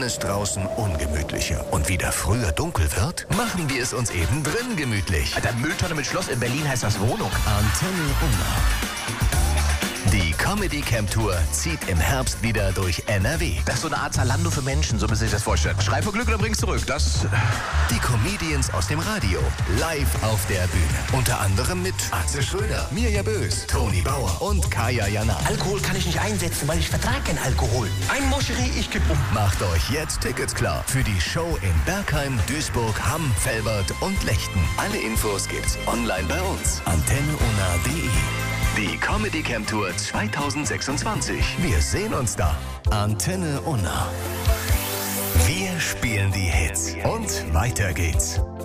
Wenn es draußen ungemütlicher und wieder früher dunkel wird, machen wir es uns eben drin gemütlich. Alter, Mülltonne mit Schloss in Berlin heißt das Wohnung. Antenne Unna. Die Comedy Camp Tour zieht im Herbst wieder durch NRW. Das ist so eine Art Zalando für Menschen, so müssen Sie sich das vorstellen. Schrei vor Glück oder bring's zurück. Das... Die Comedians aus dem Radio, live auf der Bühne. Unter anderem mit Atze Schröder, Mirja Bös, Toni Bauer und Kaya Jana. Alkohol kann ich nicht einsetzen, weil ich vertrage keinen Alkohol. Ein Moscherie, ich geb um. Macht euch jetzt Tickets klar für die Show in Bergheim, Duisburg, Hamm, Velbert und Lechten. Alle Infos gibt's online bei uns. AntenneUnna.de. Die Comedy Camp Tour 2026. Wir sehen uns da. Antenne Unna. Wir spielen die Hits. Und weiter geht's.